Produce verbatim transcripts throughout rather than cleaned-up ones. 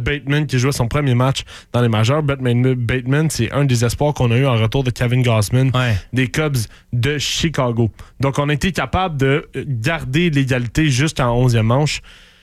Bateman qui jouait son premier match dans les majeurs. Brett Bateman, c'est un des espoirs qu'on a eu en retour de Kevin Gausman ouais. des Cubs de Chicago. Donc, on a été capable de garder l'égalité juste en onzième manche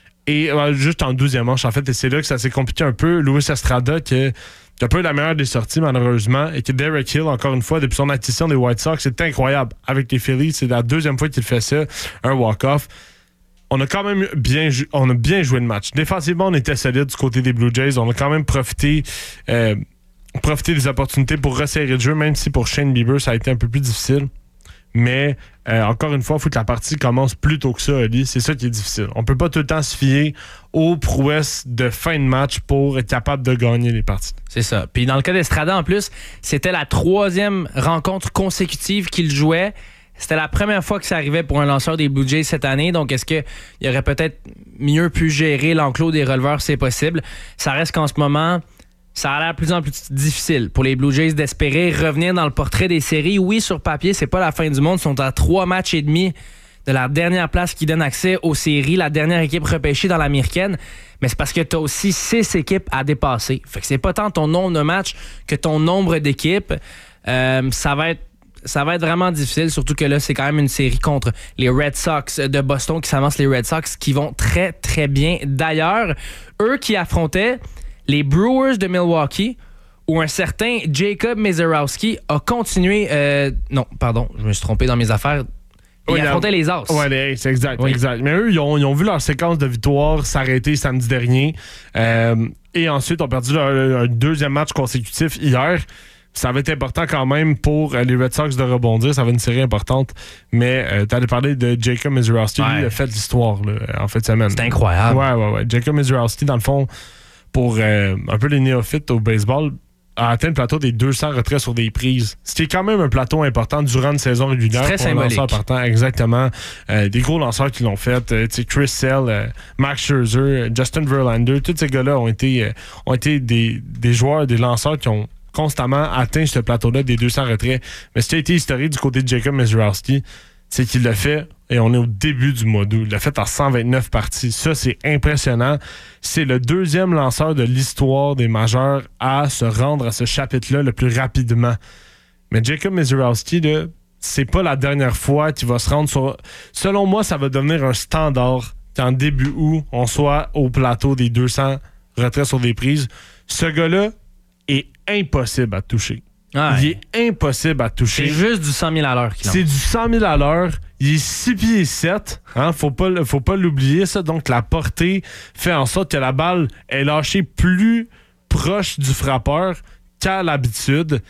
et euh, juste en douzième manche, en fait. Et c'est là que ça s'est compliqué un peu. Luis Estrada, qui n'a pas eu la meilleure des sorties, malheureusement, et que Derek Hill, encore une fois, depuis son acquisition des White Sox, c'est incroyable. Avec les Phillies, c'est la deuxième fois qu'il fait ça, un walk-off. On a quand même bien, on a bien joué le match. Défensivement, on était solide du côté des Blue Jays. On a quand même profité, euh, profité des opportunités pour resserrer le jeu, même si pour Shane Bieber, ça a été un peu plus difficile. Mais, euh, encore une fois, il faut que la partie commence plus tôt que ça, Ali. C'est ça qui est difficile. On peut pas tout le temps se fier aux prouesses de fin de match pour être capable de gagner les parties. C'est ça. Puis dans le cas d'Estrada, en plus, c'était la troisième rencontre consécutive qu'il jouait. C'était la première fois que ça arrivait pour un lanceur des Blue Jays cette année. Donc, est-ce qu'il aurait peut-être mieux pu gérer l'enclos des releveurs? C'est possible. Ça reste qu'en ce moment, ça a l'air de plus en plus difficile pour les Blue Jays d'espérer revenir dans le portrait des séries. Oui, sur papier, c'est pas la fin du monde. Ils sont à trois matchs et demi de la dernière place qui donne accès aux séries, la dernière équipe repêchée dans l'américaine. Mais c'est parce que tu as aussi six équipes à dépasser. Fait que c'est pas tant ton nombre de matchs que ton nombre d'équipes. Euh, ça va être Ça va être vraiment difficile, surtout que là, c'est quand même une série contre les Red Sox de Boston qui s'avancent, les Red Sox qui vont très, très bien. D'ailleurs, eux qui affrontaient les Brewers de Milwaukee, où un certain Jacob Misiorowski a continué... Euh, non, pardon, je me suis trompé dans mes affaires. Ils oui, affrontaient les As. Oui, c'est exact, oui. exact. Mais eux, ils ont, ils ont vu leur séquence de victoires s'arrêter samedi dernier. Euh, et ensuite, ont perdu leur, leur deuxième match consécutif hier. Ça va être important quand même pour euh, les Red Sox de rebondir. Ça va être une série importante. Mais euh, tu allais parler de Jacob Misiorowski. Ouais. Lui, il a fait l'histoire là, en fin de semaine. C'est incroyable. Ouais, ouais, ouais. Jacob Misiorowski, dans le fond, pour euh, un peu les néophytes au baseball, a atteint le plateau des deux cents retraits sur des prises. C'était quand même un plateau important durant une saison régulière. C'est très symbolique. Un lanceur partant, exactement. Euh, des gros lanceurs qui l'ont fait. Euh, Chris Sale, euh, Max Scherzer, Justin Verlander, tous ces gars-là ont été, euh, ont été des, des joueurs, des lanceurs qui ont constamment atteint ce plateau-là des deux cents retraits. Mais ce qui a été historique du côté de Jacob Misiorowski, c'est qu'il l'a fait, et on est au début du mois d'août, il l'a fait en cent vingt-neuf parties. Ça, c'est impressionnant. C'est le deuxième lanceur de l'histoire des majeurs à se rendre à ce chapitre-là le plus rapidement. Mais Jacob Misiorowski, là, c'est pas la dernière fois qu'il va se rendre sur... Selon moi, ça va devenir un standard qu'en début août, on soit au plateau des deux cents retraits sur des prises. Ce gars-là est impossible à toucher. Ouais. Il est impossible à toucher. C'est juste du cent mille à l'heure. C'est du cent mille à l'heure. Il est six pieds sept. Hein, faut pas, faut pas l'oublier, ça. Donc, la portée fait en sorte que la balle est lâchée plus proche du frappeur qu'à l'habitude.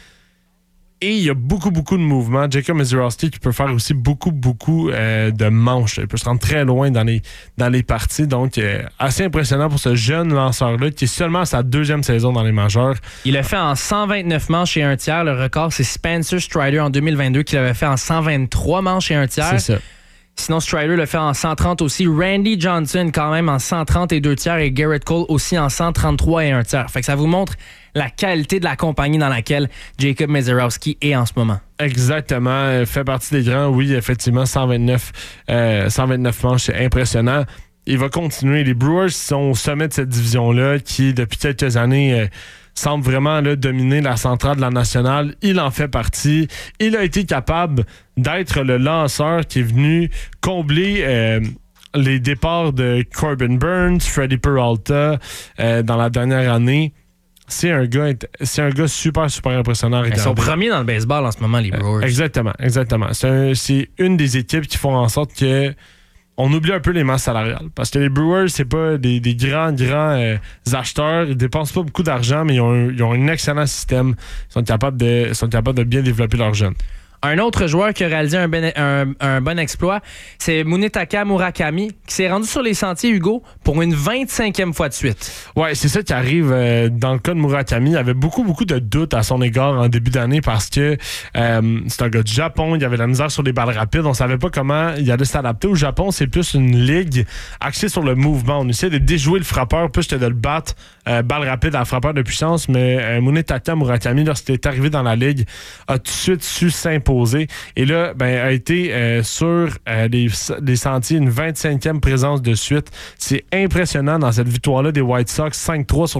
Et il y a beaucoup, beaucoup de mouvements. Jacob Misiorowski qui peut faire aussi beaucoup, beaucoup euh, de manches. Il peut se rendre très loin dans les, dans les parties. Donc, euh, assez impressionnant pour ce jeune lanceur-là qui est seulement à sa deuxième saison dans les majeurs. Il l'a fait en cent vingt-neuf manches et un tiers. Le record, c'est Spencer Strider en deux mille vingt-deux qui l'avait fait en cent vingt-trois manches et un tiers. C'est ça. Sinon, Strider le fait en cent trente aussi. Randy Johnson, quand même, en cent trente et deux tiers. Et Garrett Cole aussi en cent trente-trois et un tiers. Fait que ça vous montre la qualité de la compagnie dans laquelle Jacob Misiorowski est en ce moment. Exactement. Il fait partie des grands. Oui, effectivement, cent vingt-neuf, euh, cent vingt-neuf manches, c'est impressionnant. Il va continuer. Les Brewers sont au sommet de cette division-là qui, depuis quelques années... Euh, semble vraiment là, dominer la centrale de la nationale. Il en fait partie. Il a été capable d'être le lanceur qui est venu combler euh, les départs de Corbin Burns, Freddie Peralta euh, dans la dernière année. C'est un gars, c'est un gars super, super impressionnant. Ils sont premiers dans le baseball en ce moment, les Brewers. Euh, exactement, exactement. C'est, un, c'est une des équipes qui font en sorte que on oublie un peu les masses salariales. Parce que les Brewers, c'est pas des, des grands, grands euh, acheteurs. Ils dépensent pas beaucoup d'argent, mais ils ont, un, ils ont un excellent système. Ils sont capables de, sont capables de bien développer leurs jeunes. Un autre joueur qui a réalisé un, ben, un, un bon exploit, c'est Munetaka Murakami, qui s'est rendu sur les sentiers, Hugo, pour une vingt-cinquième fois de suite. Ouais, c'est ça qui arrive euh, dans le cas de Murakami. Il y avait beaucoup, beaucoup de doutes à son égard en début d'année parce que euh, c'est un gars du Japon, il y avait de la misère sur les balles rapides. On savait pas comment il allait s'adapter. Au Japon, c'est plus une ligue axée sur le mouvement. On essaie de déjouer le frappeur plus que de le battre euh, balle rapide à frappeur de puissance. Mais euh, Munetaka Murakami, lorsqu'il est arrivé dans la ligue, a tout de suite su s'imposer. Et là, ben, a été euh, sur euh, les, les sentiers une vingt-cinquième présence de suite. C'est impressionnant dans cette victoire-là des White Sox, cinq trois sur